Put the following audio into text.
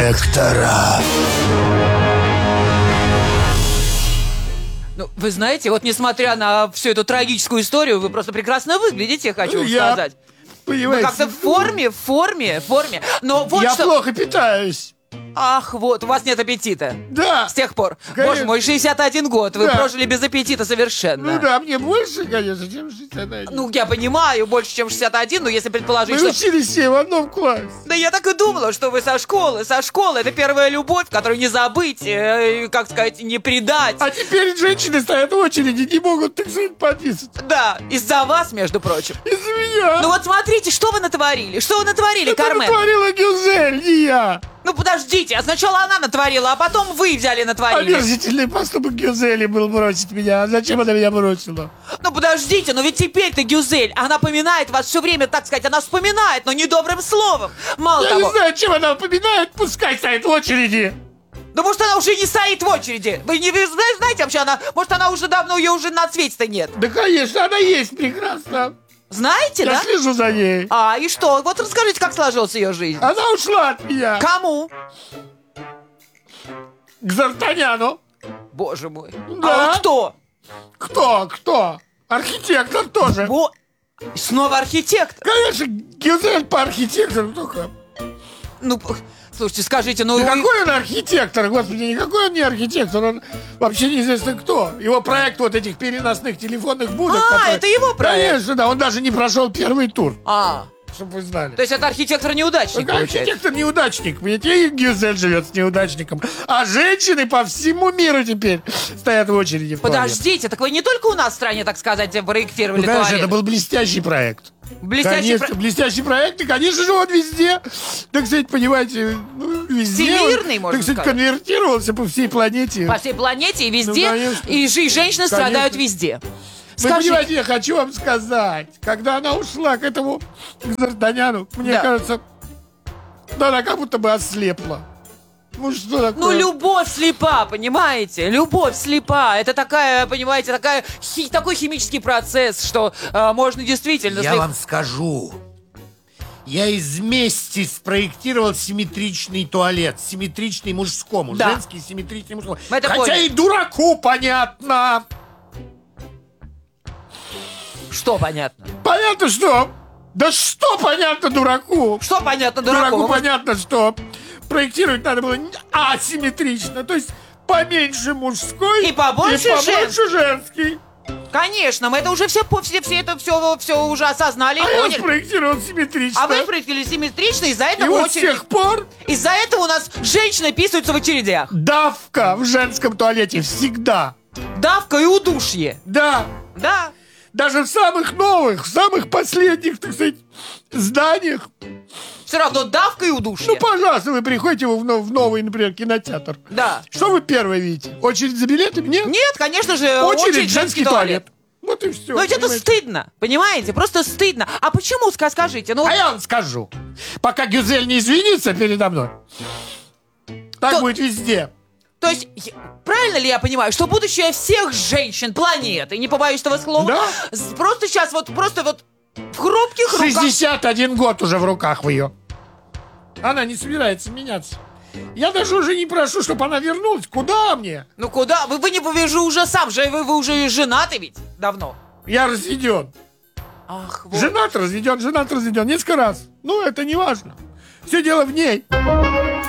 Эктора. Ну, вы знаете, вот несмотря на всю эту трагическую историю, вы просто прекрасно выглядите, хочу вам сказать. Вы как-то в форме. Но вот Я что... плохо питаюсь. Ах, вот, у вас нет аппетита. Да. С тех пор. Конечно. Боже мой, 61 год, вы Да. прожили без аппетита совершенно. Ну да, мне больше, конечно, чем 61. Ну, я понимаю, больше, чем 61, но если предположить, Мы что... учились все в одном классе. Да я так и думала, что вы со школы. Это первая любовь, которую не забыть, как сказать, не предать. А теперь женщины стоят в очереди, не могут, так сказать, подписывать. Да, из-за вас, между прочим. Из-за меня. Ну вот смотрите, что вы натворили? Что вы натворили, Это Кармен? натворила Гюзель, не я. Ну подождите, а сначала она натворила, а потом вы взяли натворили. Омерзительный поступок Гюзели был бросить меня. А зачем она меня бросила? Ну подождите, но ведь теперь-то Гюзель, она поминает вас все время, так сказать, она вспоминает, но не добрым словом. Мало Я того... не знаю, чем она упоминает, пускай стоит в очереди. Да может она уже не стоит в очереди. Вы не знаете вообще, может она уже давно, ее уже на свете-то нет. Да, конечно, она есть прекрасно. Знаете, Я да? слежу за ней. А, и что? Вот расскажите, как сложилась ее жизнь. Она ушла от меня. Кому? К Зартаняну. Боже мой. Да. А кто? Кто? Архитектор тоже. Снова архитектор? Конечно, Гюзель по архитектору только. Ну, слушайте, скажите, ну... Какой он архитектор, господи, никакой он не архитектор, он вообще неизвестно кто. Его проект вот этих переносных телефонных будок. Это его проект? Конечно, да, он даже не прошел первый тур, А, чтобы вы знали. то есть это архитектор-неудачник, получается? Архитектор-неудачник, понимаете, и Гюзель живет с неудачником. А женщины по всему миру теперь стоят в очереди в туалет. Подождите, так вы не только у нас в стране, так сказать, проектировали Ну, конечно, туалет? это был блестящий проект. Блестящий Конечно, блестящий проект, и, конечно же, он везде, так сказать, понимаете, ну, везде. Всемирный, он, можно так сказать, сказать. конвертировался по всей планете. По всей планете и везде, Ну, конечно. и женщины страдают везде. Вы понимаете, я хочу вам сказать, когда она ушла к этому, к Зартаняну, мне Да. кажется, да, она как будто бы ослепла. Ну что такое? Ну, любовь слепа, понимаете? Любовь слепа. Это такая, понимаете, такой химический процесс, что можно действительно... Я вам скажу. Я из мести спроектировал симметричный туалет. Симметричный мужскому. Да. Женский симметричный мужскому. Мы это Хотя поняли. и дураку понятно. Что понятно? Понятно, что? Да что понятно дураку? Что понятно дураку? Дураку понятно, что проектировать надо было асимметрично. То есть поменьше мужской И побольше женский. Конечно, мы это уже все уже осознали и А я поняли. спроектировал симметрично. А вы проектили симметрично, из-за И этого вот с тех пор Из-за этого у нас женщины писаются в очередях. давка в женском туалете всегда. Давка и удушье. Да. Да. Даже в самых новых, в самых последних, так сказать, зданиях. Все равно давка и удушье. Ну, пожалуйста, вы приходите в новый, например, кинотеатр. Да. Что вы первое видите? Очередь за билетами? Нет? Нет, конечно же, Очередь в женский туалет. Вот и все. Но ведь это стыдно, понимаете? Просто стыдно. А почему, скажите? Ну, А я вам скажу. Пока Гюзель не извинится передо мной, так будет везде. то есть, правильно ли я понимаю, что будущее всех женщин планеты, не побоюсь этого слова, Да. просто сейчас просто в хрупких руках... 61 год уже в руках в ее. Она не собирается меняться. Я даже уже не прошу, чтобы она вернулась. Куда мне? Ну куда? Вы не же уже сам, вы уже женаты ведь давно. Я разведен. Ах, вот. Женат разведен несколько раз. Ну, это не важно. Все дело в ней.